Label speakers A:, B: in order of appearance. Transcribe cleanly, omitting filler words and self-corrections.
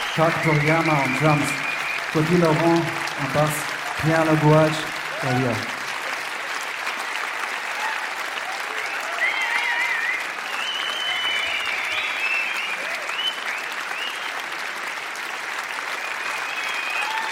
A: Jacques Toriyama en drums, Cody Laurent en basse, Pierre Legouage, derrière.